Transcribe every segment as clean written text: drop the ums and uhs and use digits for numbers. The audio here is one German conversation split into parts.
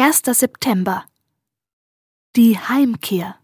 1. September. Die Heimkehr.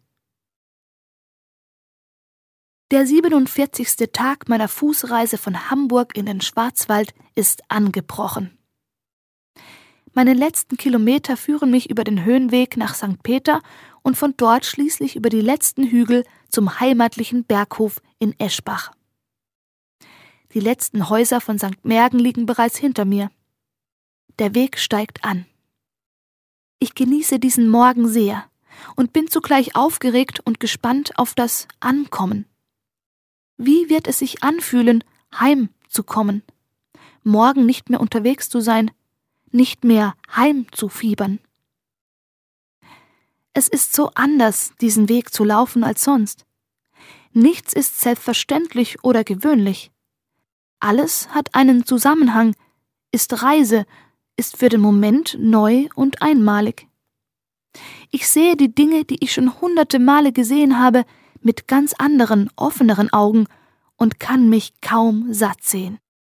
Der 47. Tag meiner Fußreise von Hamburg in den Schwarzwald ist angebrochen. Meine letzten Kilometer führen mich über den Höhenweg nach St. Peter und von dort schließlich über die letzten Hügel zum heimatlichen Berghof in Eschbach. Die letzten Häuser von St. Märgen liegen bereits hinter mir. Der Weg steigt an. Ich genieße diesen Morgen sehr und bin zugleich aufgeregt und gespannt auf das Ankommen. Wie wird es sich anfühlen, heimzukommen, morgen nicht mehr unterwegs zu sein, nicht mehr heimzufiebern? Es ist so anders, diesen Weg zu laufen als sonst. Nichts ist selbstverständlich oder gewöhnlich. Alles hat einen Zusammenhang, ist Reise, ist für den Moment neu und einmalig. Ich sehe die Dinge, die ich schon hunderte Male gesehen habe, mit ganz anderen, offeneren Augen und kann mich kaum satt sehen.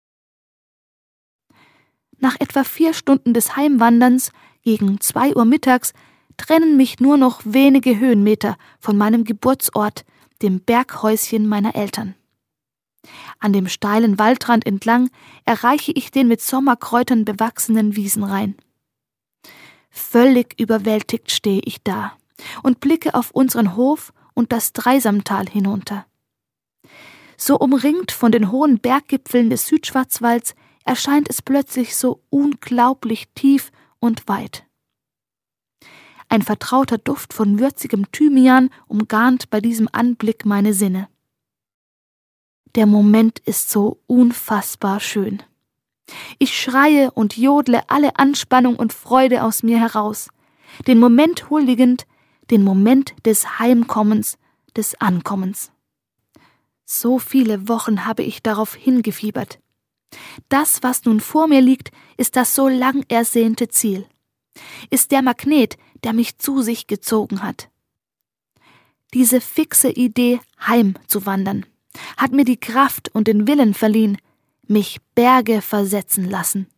Nach etwa 4 Stunden des Heimwanderns, gegen 2 Uhr mittags, trennen mich nur noch wenige Höhenmeter von meinem Geburtsort, dem Berghäuschen meiner Eltern. An dem steilen Waldrand entlang erreiche ich den mit Sommerkräutern bewachsenen Wiesenrain. Völlig überwältigt stehe ich da und blicke auf unseren Hof und das Dreisamtal hinunter. So umringt von den hohen Berggipfeln des Südschwarzwalds erscheint es plötzlich so unglaublich tief und weit. Ein vertrauter Duft von würzigem Thymian umgarnt bei diesem Anblick meine Sinne. Der Moment ist so unfassbar schön. Ich schreie und jodle alle Anspannung und Freude aus mir heraus, den Moment huldigend, den Moment des Heimkommens, des Ankommens. So viele Wochen habe ich darauf hingefiebert. Das, was nun vor mir liegt, ist das so lang ersehnte Ziel, ist der Magnet, der mich zu sich gezogen hat. Diese fixe Idee, heimzuwandern, hat mir die Kraft und den Willen verliehen, mich Berge versetzen lassen.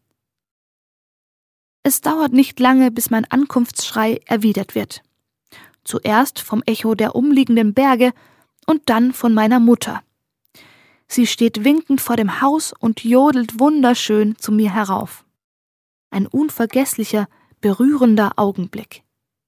Es dauert nicht lange, bis mein Ankunftsschrei erwidert wird. Zuerst vom Echo der umliegenden Berge und dann von meiner Mutter. Sie steht winkend vor dem Haus und jodelt wunderschön zu mir herauf. Ein unvergesslicher, berührender Augenblick.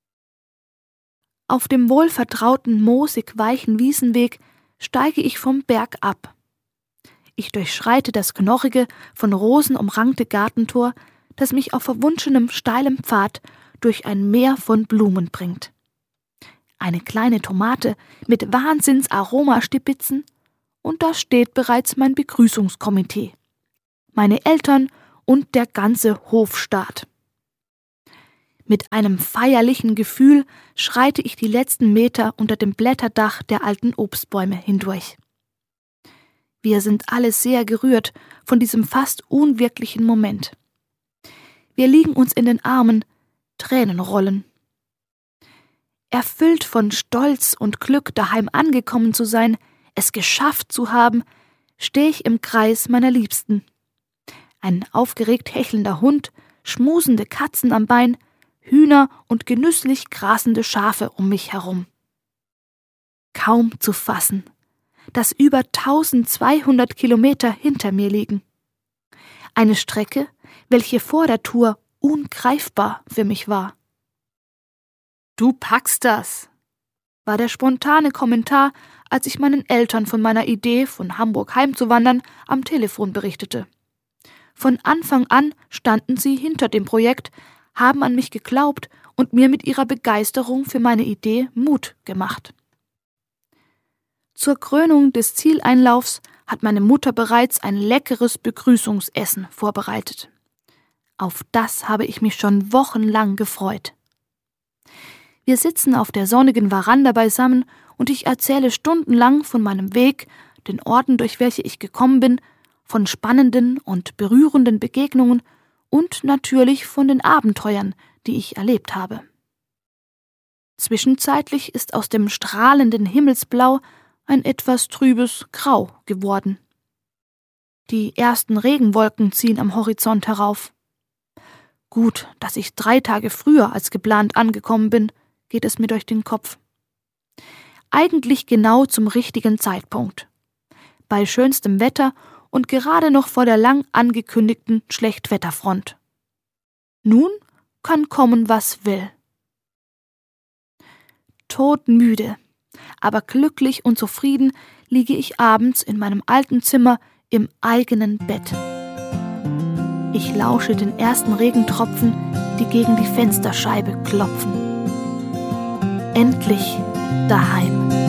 Auf dem wohlvertrauten, moosig weichen Wiesenweg steige ich vom Berg ab. Ich durchschreite das knorrige, von Rosen umrankte Gartentor, das mich auf verwunschenem, steilem Pfad durch ein Meer von Blumen bringt. Eine kleine Tomate mit Wahnsinns-Aromastipitzen, und da steht bereits mein Begrüßungskomitee. Meine Eltern und der ganze Hofstaat. Mit einem feierlichen Gefühl schreite ich die letzten Meter unter dem Blätterdach der alten Obstbäume hindurch. Wir sind alle sehr gerührt von diesem fast unwirklichen Moment. Wir liegen uns in den Armen, Tränen rollen. Erfüllt von Stolz und Glück, daheim angekommen zu sein, es geschafft zu haben, stehe ich im Kreis meiner Liebsten. Ein aufgeregt hechelnder Hund, schmusende Katzen am Bein, Hühner und genüsslich grasende Schafe um mich herum. Kaum zu fassen, dass über 1200 Kilometer hinter mir liegen. Eine Strecke, welche vor der Tour ungreifbar für mich war. »Du packst das«, war der spontane Kommentar, als ich meinen Eltern von meiner Idee, von Hamburg heimzuwandern, am Telefon berichtete. Von Anfang an standen sie hinter dem Projekt, haben an mich geglaubt und mir mit ihrer Begeisterung für meine Idee Mut gemacht. Zur Krönung des Zieleinlaufs hat meine Mutter bereits ein leckeres Begrüßungsessen vorbereitet. Auf das habe ich mich schon wochenlang gefreut. Wir sitzen auf der sonnigen Veranda beisammen und ich erzähle stundenlang von meinem Weg, den Orten, durch welche ich gekommen bin, von spannenden und berührenden Begegnungen und natürlich von den Abenteuern, die ich erlebt habe. Zwischenzeitlich ist aus dem strahlenden Himmelsblau ein etwas trübes Grau geworden. Die ersten Regenwolken ziehen am Horizont herauf. Gut, dass ich 3 Tage früher als geplant angekommen bin, geht es mir durch den Kopf. Eigentlich genau zum richtigen Zeitpunkt. Bei schönstem Wetter und gerade noch vor der lang angekündigten Schlechtwetterfront. Nun kann kommen, was will. Todmüde, aber glücklich und zufrieden liege ich abends in meinem alten Zimmer im eigenen Bett. Ich lausche den ersten Regentropfen, die gegen die Fensterscheibe klopfen. Endlich daheim.